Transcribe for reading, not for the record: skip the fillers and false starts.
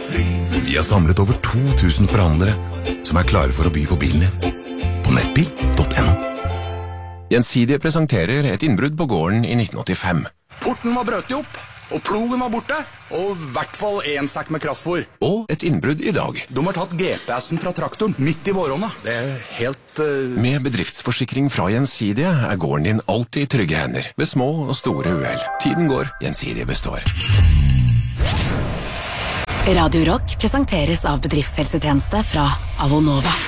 Vi har samlet over 2000 forhandlere som klare for å by på bilen din. På nettbil.no. Gjensidige presenterer et innbrudd på gården i 1985. Porten var brøtet opp, og plogen var borte, og I hvert fall en sekk med kraftfôr. Og et innbrudd i dag. De har tatt GPS-en fra traktoren midt I våronna. Det helt... Med bedriftsforsikring fra Gjensidige gården din alltid I trygge hender, ved små og store uhell. Tiden går, Gjensidige består. Radio Rock presenteres av bedriftshelsetjeneste fra Avonova.